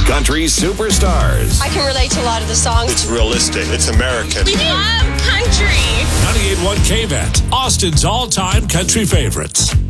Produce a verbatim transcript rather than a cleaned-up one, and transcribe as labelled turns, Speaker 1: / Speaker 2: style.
Speaker 1: Country superstars.
Speaker 2: I can relate to a lot of the songs.
Speaker 3: It's realistic. It's American.
Speaker 4: We love country.
Speaker 1: ninety-eight point one K V A T, Austin's all-time country favorites.